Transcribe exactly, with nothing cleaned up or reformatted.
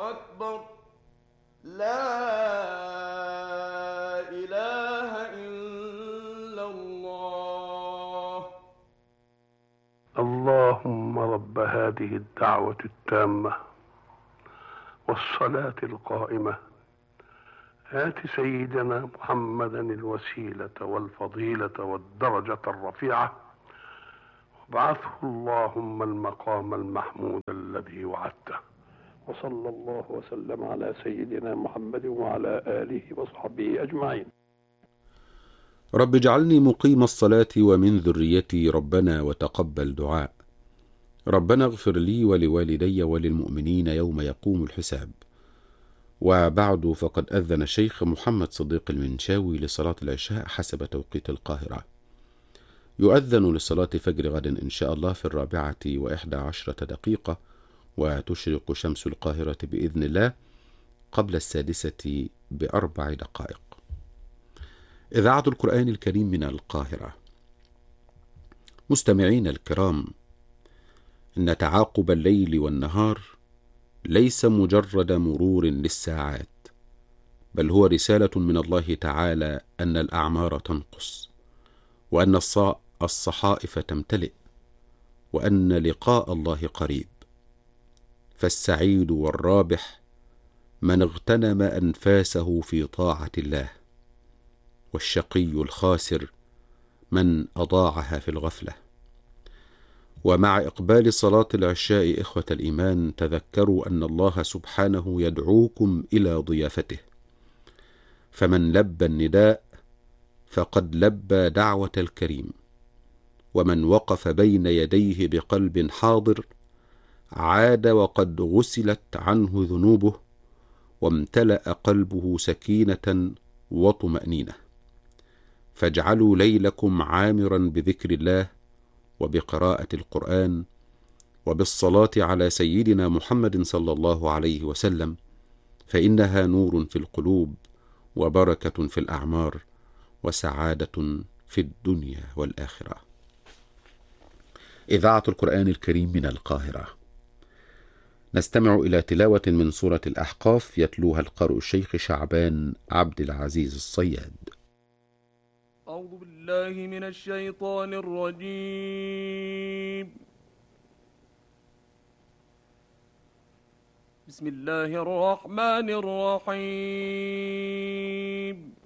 أكبر. لا إله إلا الله. اللهم رب هذه الدعوة التامة والصلاة القائمة آت سيدنا محمدا الوسيلة والفضيلة والدرجة الرفيعة وابعثه اللهم المقام المحمود الذي وعدته. وصلى الله وسلم على سيدنا محمد وعلى آله وصحبه أجمعين. رب اجعلني مقيم الصلاة ومن ذريتي ربنا وتقبل دعاء. ربنا اغفر لي ولوالدي وللمؤمنين يوم يقوم الحساب. وبعد، فقد أذن الشيخ محمد صديق المنشاوي لصلاة العشاء حسب توقيت القاهرة. يؤذن لصلاة فجر غد إن شاء الله في الرابعة وإحدى عشرة دقيقة، وتشرق شمس القاهرة بإذن الله قبل السادسة بأربع دقائق. إذاعة القرآن الكريم من القاهرة. مستمعين الكرام، إن تعاقب الليل والنهار ليس مجرد مرور للساعات، بل هو رسالة من الله تعالى أن الأعمار تنقص، وأن الصحائف تمتلئ، وأن لقاء الله قريب. فالسعيد والرابح من اغتنم أنفاسه في طاعة الله، والشقي الخاسر من أضاعها في الغفلة. ومع إقبال صلاة العشاء إخوة الإيمان، تذكروا أن الله سبحانه يدعوكم إلى ضيافته، فمن لبى النداء فقد لبى دعوة الكريم، ومن وقف بين يديه بقلب حاضر عاد وقد غسلت عنه ذنوبه، وامتلأ قلبه سكينة وطمأنينة. فاجعلوا ليلكم عامرا بذكر الله وبقراءة القرآن وبالصلاة على سيدنا محمد صلى الله عليه وسلم، فإنها نور في القلوب وبركة في الأعمار وسعادة في الدنيا والآخرة. إذاعة القرآن الكريم من القاهرة. نستمع إلى تلاوة من سورة الأحقاف يتلوها القارئ الشيخ شعبان عبد العزيز الصياد. أعوذ بالله من الشيطان الرجيم. بسم الله الرحمن الرحيم.